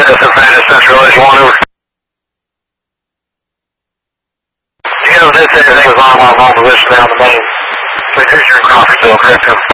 Savannah Central, is 1 over. You know, this anything was on my position down the main. Please use your conference, correct?